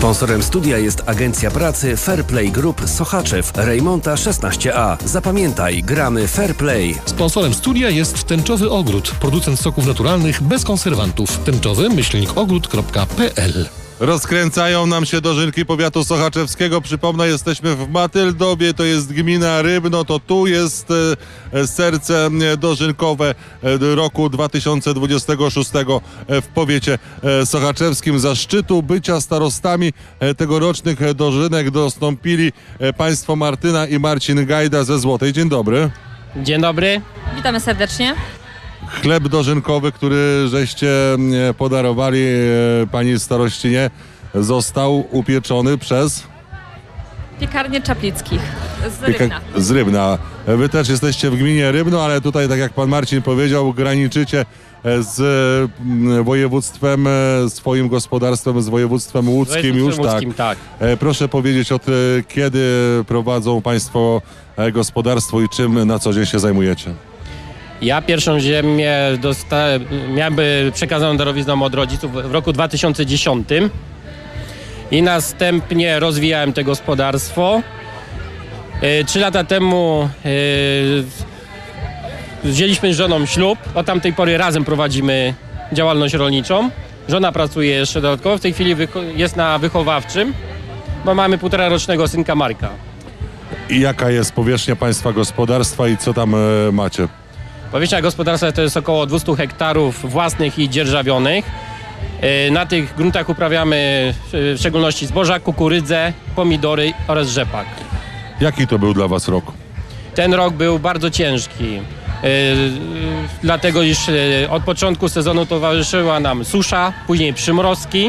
Sponsorem studia jest agencja pracy Fairplay Group Sochaczew, Rejmonta 16A. Zapamiętaj, gramy Fairplay. Sponsorem studia jest Tęczowy Ogród, producent soków naturalnych bez konserwantów. tęczowy-ogród.pl. Rozkręcają nam się dożynki powiatu sochaczewskiego. Przypomnę, jesteśmy w Matyldowie, to jest gmina Rybno, to tu jest serce dożynkowe roku 2026 w powiecie sochaczewskim. Zaszczytu bycia starostami tegorocznych dożynek dostąpili państwo Martyna i Marcin Gajda ze Złotej. Dzień dobry. Dzień dobry. Witamy serdecznie. Chleb dożynkowy, który żeście podarowali pani starościnie, został upieczony przez Piekarnie Czaplickich z Rybna. z Rybna. Wy też jesteście w gminie Rybno, ale tutaj, tak jak pan Marcin powiedział, graniczycie z województwem, swoim gospodarstwem, z województwem łódzkim już. Łódzkim, tak. Proszę powiedzieć, od kiedy prowadzą państwo gospodarstwo i czym na co dzień się zajmujecie? Ja pierwszą ziemię miałem przekazaną darowizną od rodziców w roku 2010 i następnie rozwijałem to gospodarstwo. 3 lata temu wzięliśmy z żoną ślub. Od tamtej pory razem prowadzimy działalność rolniczą. Żona pracuje jeszcze dodatkowo. W tej chwili jest na wychowawczym, bo mamy 1,5-rocznego synka Marka. I jaka jest powierzchnia państwa gospodarstwa i co tam macie? Powierzchnia gospodarstwa to jest około 200 hektarów własnych i dzierżawionych. Na tych gruntach uprawiamy w szczególności zboża, kukurydzę, pomidory oraz rzepak. Jaki to był dla was rok? Ten rok był bardzo ciężki, dlatego iż od początku sezonu towarzyszyła nam susza, później przymrozki,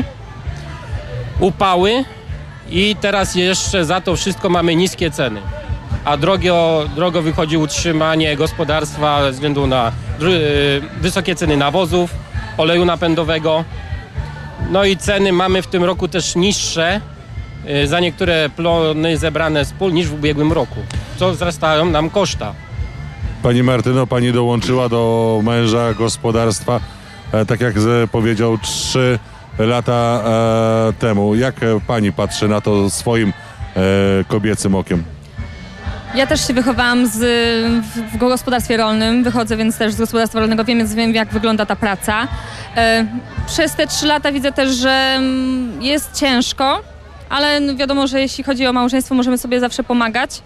upały i teraz jeszcze za to wszystko mamy niskie ceny. A drogo wychodzi utrzymanie gospodarstwa ze względu na wysokie ceny nawozów, oleju napędowego. No i ceny mamy w tym roku też niższe za niektóre plony zebrane z pól niż w ubiegłym roku, co wzrastają nam koszta. Pani Martyno, pani dołączyła do męża gospodarstwa, tak jak powiedział, 3 lata temu. Jak pani patrzy na to swoim kobiecym okiem? Ja też się wychowałam w gospodarstwie rolnym, wychodzę więc też z gospodarstwa rolnego, więc wiem jak wygląda ta praca. Przez te 3 lata widzę też, że jest ciężko, ale wiadomo, że jeśli chodzi o małżeństwo, możemy sobie zawsze pomagać.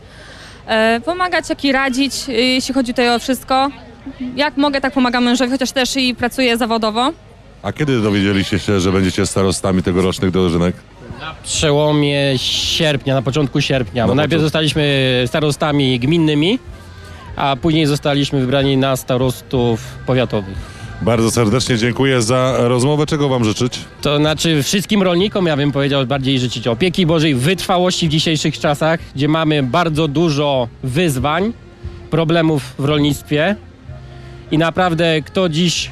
Jak i radzić, jeśli chodzi tutaj o wszystko. Jak mogę, tak pomagam mężowi, chociaż też i pracuję zawodowo. A kiedy dowiedzieliście się, że będziecie starostami tegorocznych dożynek? Na przełomie sierpnia, na początku sierpnia, bo najpierw zostaliśmy starostami gminnymi, a później zostaliśmy wybrani na starostów powiatowych. Bardzo serdecznie dziękuję za rozmowę. Czego wam życzyć? To znaczy wszystkim rolnikom, ja bym powiedział, bardziej życzyć opieki Bożej, wytrwałości w dzisiejszych czasach, gdzie mamy bardzo dużo wyzwań, problemów w rolnictwie i naprawdę kto dziś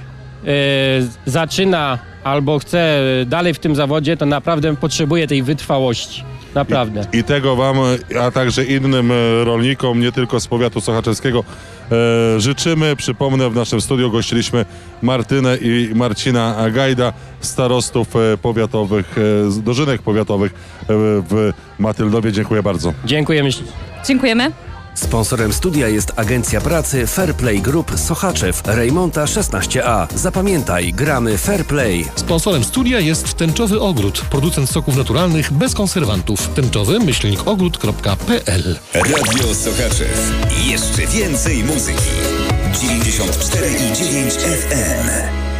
zaczyna albo chce dalej w tym zawodzie, to naprawdę potrzebuje tej wytrwałości. Naprawdę. I tego wam, a także innym rolnikom, nie tylko z powiatu sochaczewskiego, życzymy. Przypomnę, w naszym studiu gościliśmy Martynę i Marcina Gajda, starostów powiatowych, dożynek powiatowych w Matyldowie. Dziękuję bardzo. Dziękujemy. Dziękujemy. Sponsorem studia jest agencja pracy Fairplay Group Sochaczew, Rejmonta 16A. Zapamiętaj, gramy Fairplay. Sponsorem studia jest Tęczowy Ogród, producent soków naturalnych bez konserwantów. tęczowy-ogród.pl. Radio Sochaczew. Jeszcze więcej muzyki. 94,9 FM.